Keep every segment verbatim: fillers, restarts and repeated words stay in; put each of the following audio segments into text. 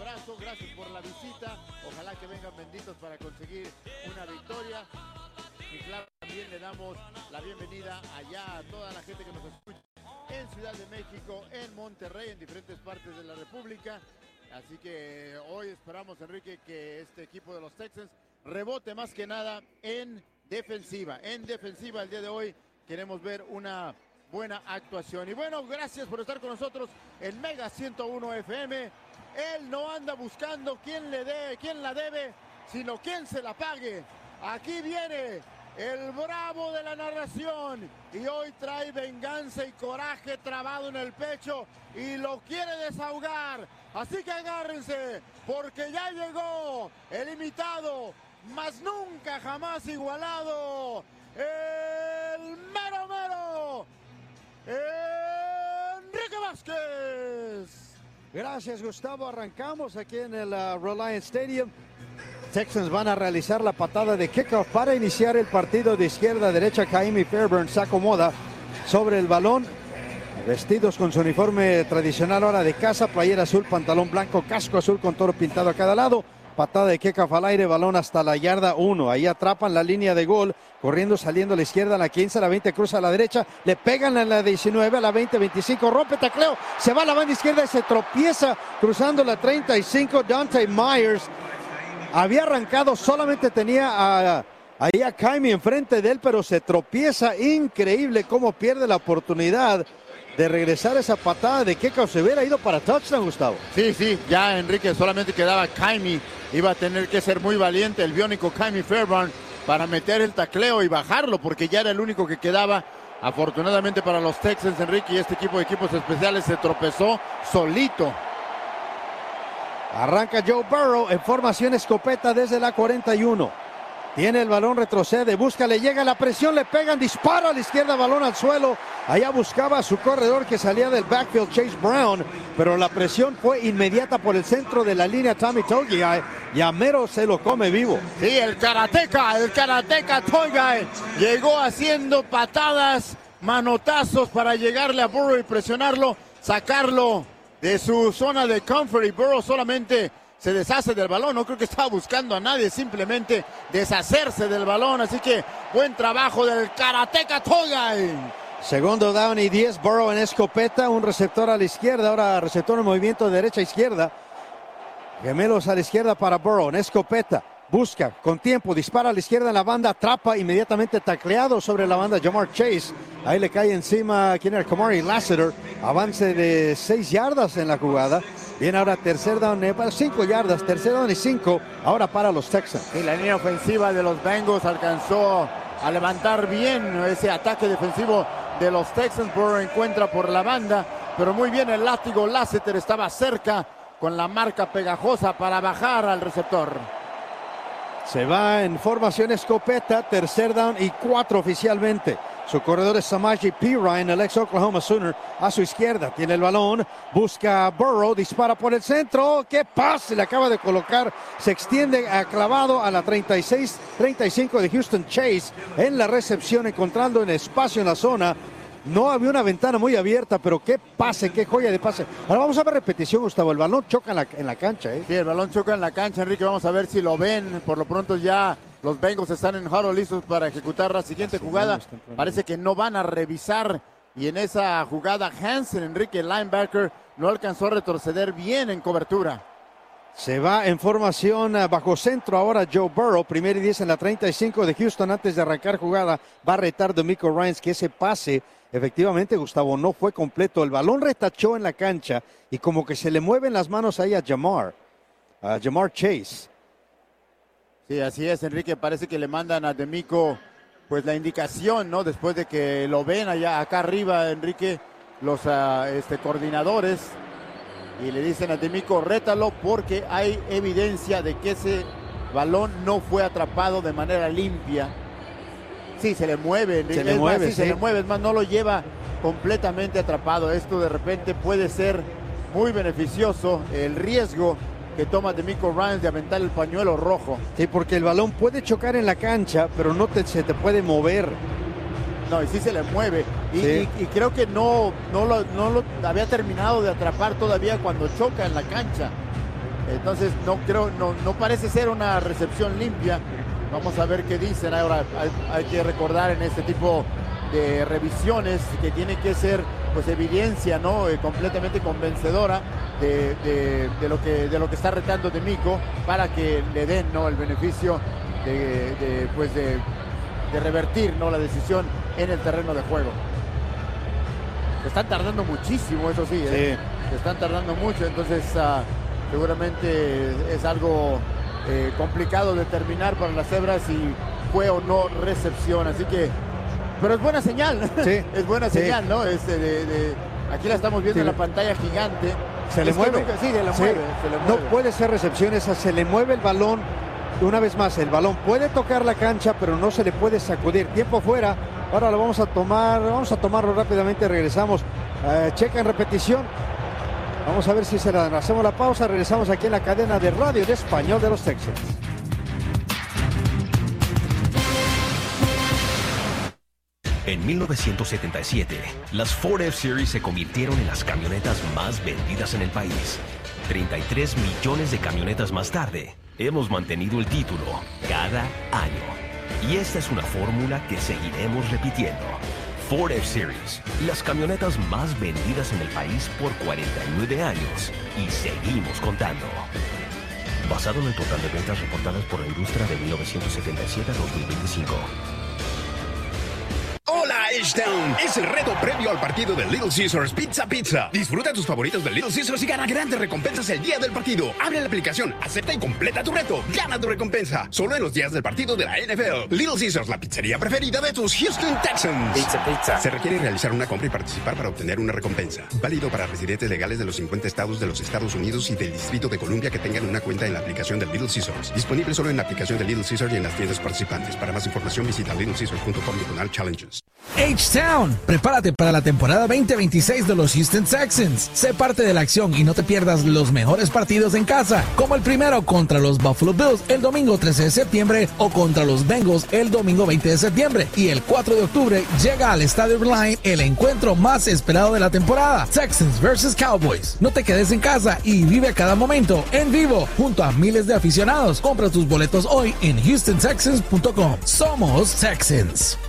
abrazo, gracias por la visita. Ojalá que vengan benditos para conseguir una victoria. Y claro, también le damos la bienvenida allá a toda la gente que nos escucha en Ciudad de México, en Monterrey, en diferentes partes de la República. Así que hoy esperamos, Enrique, que este equipo de los Texans rebote más que nada en defensiva. En defensiva el día de hoy queremos ver una buena actuación. Y bueno, gracias por estar con nosotros en Mega ciento uno F M. Él no anda buscando quién le dé, quién la debe, sino quién se la pague. Aquí viene el bravo de la narración y hoy trae venganza y coraje trabado en el pecho y lo quiere desahogar. Así que agárrense, porque ya llegó el imitado, más nunca jamás igualado, el mero mero, Enrique Vázquez. Gracias, Gustavo. Arrancamos aquí en el uh, Reliant Stadium. Texans van a realizar la patada de kickoff para iniciar el partido de izquierda a derecha. Ka'imi Fairbairn se acomoda sobre el balón, vestidos con su uniforme tradicional ahora de casa, playera azul, pantalón blanco, casco azul con toro pintado a cada lado. Patada de kickoff al aire, balón hasta la yarda uno. Ahí atrapan la línea de gol, corriendo, saliendo a la izquierda, a la quince, a la veinte, cruza a la derecha, le pegan a la diecinueve, a la veinte, veinticinco, rompe tacleo, se va a la banda izquierda y se tropieza cruzando la treinta y cinco. Dante Myers había arrancado, solamente tenía a, ahí a Ka'imi enfrente de él, pero se tropieza. Increíble cómo pierde la oportunidad de regresar esa patada de kickoff. Se hubiera ido para touchdown, Gustavo. Sí, sí, ya Enrique, solamente quedaba Ka'imi. Iba a tener que ser muy valiente el biónico Ka'imi Fairbairn para meter el tacleo y bajarlo, porque ya era el único que quedaba. Afortunadamente para los Texans, Enrique, y este equipo de equipos especiales se tropezó solito. Arranca Joe Burrow en formación escopeta desde la cuarenta y uno. Tiene el balón, retrocede, busca, le llega la presión, le pegan, dispara a la izquierda, balón al suelo. Allá buscaba a su corredor que salía del backfield, Chase Brown, pero la presión fue inmediata por el centro de la línea. Tommy Togiai, y a mero se lo come vivo. Sí, el karateca, el karateca Togiai llegó haciendo patadas, manotazos para llegarle a Burrow y presionarlo, sacarlo de su zona de comfort, y Burrow solamente se deshace del balón. No creo que estaba buscando a nadie, simplemente deshacerse del balón. Así que buen trabajo del karateca Togiai. Segundo down y diez, Burrow en escopeta, un receptor a la izquierda, ahora receptor en movimiento de derecha a izquierda. Gemelos a la izquierda para Burrow en escopeta. Busca, con tiempo, dispara a la izquierda en la banda, atrapa, inmediatamente tacleado sobre la banda Ja'Marr Chase. Ahí le cae encima, ¿quién era? Kamari Lassiter. Avance de seis yardas en la jugada. Viene ahora tercer down, cinco yardas, tercer down y cinco, ahora para los Texans. Y la línea ofensiva de los Bengals alcanzó a levantar bien ese ataque defensivo de los Texans. Burrow encuentra por la banda, pero muy bien el látigo. Lassiter estaba cerca con la marca pegajosa para bajar al receptor. Se va en formación escopeta, tercer down y cuatro oficialmente. Su corredor es Samaje Perine, el ex Oklahoma Sooner, a su izquierda. Tiene el balón, busca a Burrow, dispara por el centro. ¡Qué pase! Le acaba de colocar. Se extiende a clavado a la treinta y seis treinta y cinco de Houston Chase en la recepción, encontrando en espacio en la zona. No había una ventana muy abierta, pero qué pase, qué joya de pase. Ahora vamos a ver repetición, Gustavo. El balón choca en la, en la cancha. ¿eh? Sí, el balón choca en la cancha, Enrique. Vamos a ver si lo ven. Por lo pronto ya los Bengals están en huddle listos para ejecutar la siguiente jugada. Parece que no van a revisar. Y en esa jugada, Hansen, Enrique, el linebacker, no alcanzó a retroceder bien en cobertura. Se va en formación bajo centro ahora Joe Burrow, primer y diez en la treinta y cinco de Houston. Antes de arrancar jugada, va a retar DeMeco Ryans, que ese pase, efectivamente, Gustavo, no fue completo. El balón retachó en la cancha y como que se le mueven las manos ahí a Ja'Marr, a Ja'Marr Chase. Sí, así es, Enrique. Parece que le mandan a DeMeco pues la indicación, ¿no? Después de que lo ven allá acá arriba, Enrique, los uh, este, coordinadores. Y le dicen a DeMeco, rétalo porque hay evidencia de que ese balón no fue atrapado de manera limpia. Sí, se le mueve. Se le mueve, más, sí, sí. se le mueve, es más, no lo lleva completamente atrapado. Esto de repente puede ser muy beneficioso, el riesgo que toma DeMeco Ryans de aventar el pañuelo rojo. Sí, porque el balón puede chocar en la cancha, pero no te, se te puede mover. No, y sí se le mueve. Y, sí. y, y creo que no, no, lo, no lo había terminado de atrapar todavía cuando choca en la cancha. Entonces no creo, no, no parece ser una recepción limpia. Vamos a ver qué dicen. Ahora hay, hay que recordar en este tipo de revisiones que tiene que ser pues evidencia, ¿no? Eh, completamente convencedora de, de, de lo que de lo que está retando DeMeco para que le den, ¿no? El beneficio de, de pues de, de revertir, ¿no? La decisión en el terreno de juego. Se están tardando muchísimo, eso sí, ¿eh? Sí. Se están tardando mucho, entonces uh, seguramente es algo eh, complicado determinar para las cebras si fue o no recepción, así que pero es buena señal, sí. Es buena sí. señal, ¿no? Este de, de, aquí la estamos viendo sí. en la pantalla gigante. Se le mueve. Nunca, sí, se le sí. mueve, se le mueve. No puede ser recepción esa, se le mueve el balón. Una vez más, el balón puede tocar la cancha, pero no se le puede sacudir. Tiempo fuera. Ahora lo vamos a tomar, vamos a tomarlo rápidamente, regresamos. Uh, checa en repetición. Vamos a ver si se la hacemos la pausa. Regresamos aquí en la cadena de radio en español de los Texans. En mil novecientos setenta y siete, las Ford F-Series se convirtieron en las camionetas más vendidas en el país. treinta y tres millones de camionetas más tarde, hemos mantenido el título cada año. Y esta es una fórmula que seguiremos repitiendo. Ford F-Series, las camionetas más vendidas en el país por cuarenta y nueve años. Y seguimos contando. Basado en el total de ventas reportadas por la industria de mil novecientos setenta y siete a dos mil veinticinco. Hola H-Town, es el reto previo al partido de Little Caesars Pizza Pizza. Disfruta tus favoritos de Little Caesars y gana grandes recompensas el día del partido. Abre la aplicación, acepta y completa tu reto. Gana tu recompensa, solo en los días del partido de la N F L. Little Caesars, la pizzería preferida de tus Houston Texans. Pizza Pizza. Se requiere realizar una compra y participar para obtener una recompensa. Válido para residentes legales de los cincuenta estados de los Estados Unidos y del Distrito de Columbia que tengan una cuenta en la aplicación de Little Caesars. Disponible solo en la aplicación de Little Caesars y en las tiendas participantes. Para más información visita little caesars punto com diagonal challenges. H-Town, prepárate para la temporada veinte veintiséis de los Houston Texans. Sé parte de la acción y no te pierdas los mejores partidos en casa, como el primero contra los Buffalo Bills el domingo trece de septiembre o contra los Bengals el domingo veinte de septiembre. Y el cuatro de octubre llega al Estadio Reliant el encuentro más esperado de la temporada, Texans versus Cowboys. No te quedes en casa y vive cada momento en vivo junto a miles de aficionados. Compra tus boletos hoy en houston texans punto com. Somos Texans.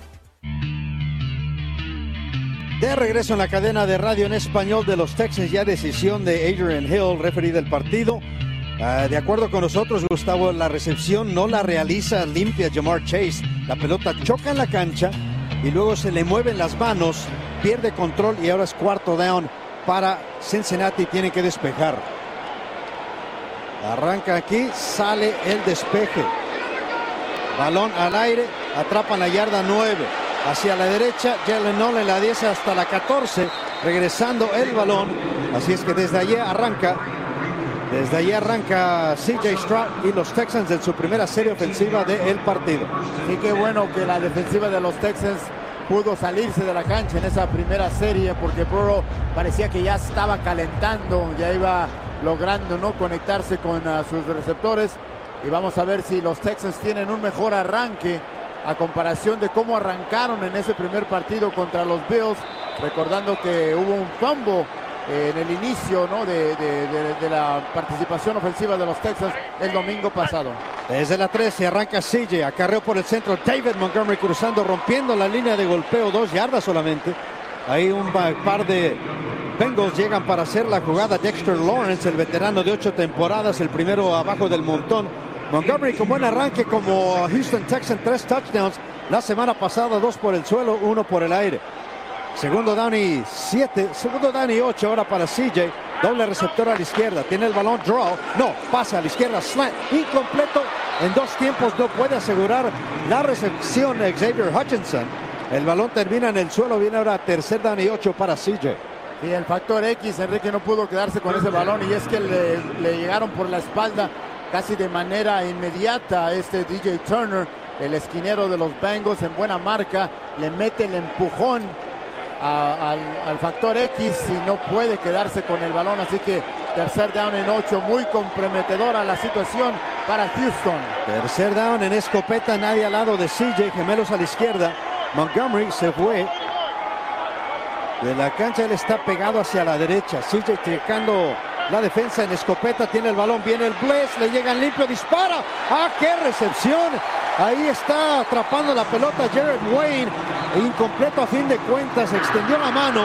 De regreso en la cadena de radio en español de los Texans, ya decisión de Adrian Hill, referee del partido. Uh, de acuerdo con nosotros, Gustavo, la recepción no la realiza limpia Ja'Marr Chase. La pelota choca en la cancha y luego se le mueven las manos, pierde control y ahora es cuarto down para Cincinnati, tiene que despejar. Arranca aquí, sale el despeje. Balón al aire, atrapan la yarda nueve. Hacia la derecha, Jalen Nolan la diez hasta la catorce, regresando el balón. Así es que desde allí arranca, desde allí arranca C J Stroud y los Texans en su primera serie ofensiva del partido. Sí, qué bueno que la defensiva de los Texans pudo salirse de la cancha en esa primera serie, porque Burrow parecía que ya estaba calentando, ya iba logrando no conectarse con uh, sus receptores. Y vamos a ver si los Texans tienen un mejor arranque a comparación de cómo arrancaron en ese primer partido contra los Bills, recordando que hubo un fumble eh, en el inicio, ¿no? de, de, de, de la participación ofensiva de los Texans el domingo pasado. Desde la trece arranca C J, acarreo por el centro, David Montgomery cruzando, rompiendo la línea de golpeo, dos yardas solamente. Ahí un par de Bengals llegan para hacer la jugada. Dexter Lawrence, el veterano de ocho temporadas, el primero abajo del montón. Montgomery con buen arranque como Houston Texans, tres touchdowns. La semana pasada, dos por el suelo, uno por el aire. Segundo down y siete, segundo down y ocho ahora para C J. Doble receptor a la izquierda, tiene el balón, draw, no, pasa a la izquierda, slant, incompleto. En dos tiempos no puede asegurar la recepción de Xavier Hutchinson. El balón termina en el suelo, viene ahora tercer down y ocho para C J. Y el factor X, Enrique no pudo quedarse con ese balón y es que le, le llegaron por la espalda casi de manera inmediata a este D J Turner, el esquinero de los Bengals en buena marca, le mete el empujón a, al, al factor X y no puede quedarse con el balón, así que tercer down en ocho, muy comprometedora la situación para Houston. Tercer down en escopeta, nadie al lado de C J, gemelos a la izquierda. Montgomery se fue de la cancha, él está pegado hacia la derecha. C J checando La defensa en escopeta tiene el balón, viene el Bless, le llegan limpio, dispara. ¡Ah, qué recepción! Ahí está atrapando la pelota Jared Wayne. Incompleto a fin de cuentas, extendió la mano.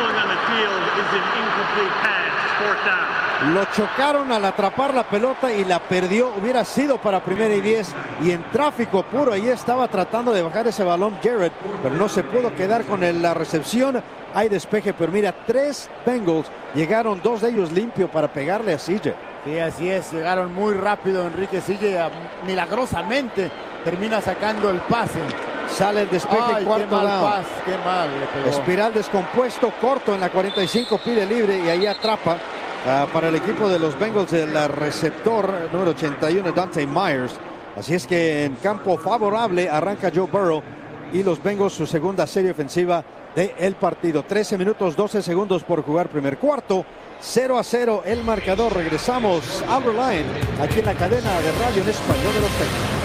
Lo chocaron al atrapar la pelota y la perdió. Hubiera sido para primera y diez. Y en tráfico puro, ahí estaba tratando de bajar ese balón Jared, pero no se pudo quedar con el, la recepción. Hay despeje, pero mira, tres Bengals llegaron, dos de ellos limpio para pegarle a C J. Sí, así es, llegaron muy rápido Enrique C J, milagrosamente termina sacando el pase. Sale el despeje, Ay, cuarto qué mal down. pas, qué mal le pegó. Espiral descompuesto, corto en la cuarenta y cinco, pide libre y ahí atrapa uh, para el equipo de los Bengals el receptor número ochenta y uno, Dante Myers. Así es que en campo favorable arranca Joe Burrow y los Bengals su segunda serie ofensiva del partido. trece minutos, doce segundos por jugar primer cuarto. cero a cero el marcador. Regresamos a Reliant aquí en la cadena de radio en español de los Texans.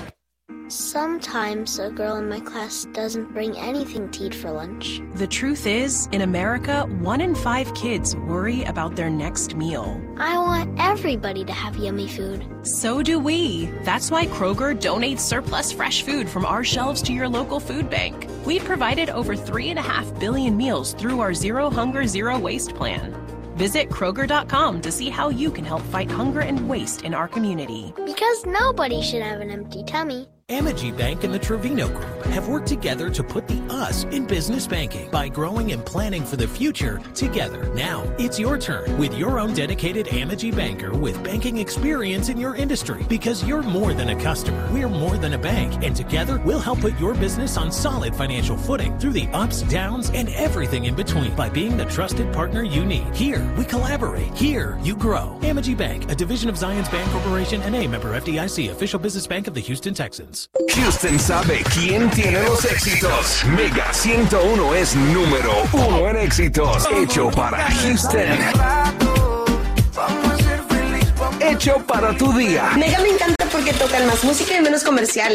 Sometimes a girl in my class doesn't bring anything to eat for lunch. The truth is, in America, one in five kids worry about their next meal. I want everybody to have yummy food. So do we. That's why Kroger donates surplus fresh food from our shelves to your local food bank. We've provided over three and a half billion meals through our Zero Hunger, Zero Waste plan. Visit Kroger dot com to see how you can help fight hunger and waste in our community. Because nobody should have an empty tummy. Amegy Bank and the Trevino Group have worked together to put the us in business banking by growing and planning for the future together. Now, it's your turn with your own dedicated Amegy banker with banking experience in your industry. Because you're more than a customer, we're more than a bank, and together we'll help put your business on solid financial footing through the ups, downs, and everything in between by being the trusted partner you need. Here, we collaborate. Here, you grow. Amegy Bank, a division of Zions Bank Corporation and a member F D I C, official business bank of the Houston Texans. Houston sabe quién tiene los éxitos. Mega ciento uno es número uno en éxitos. Hecho para Houston. Hecho para tu día. Mega me encanta porque tocan más música y menos comerciales.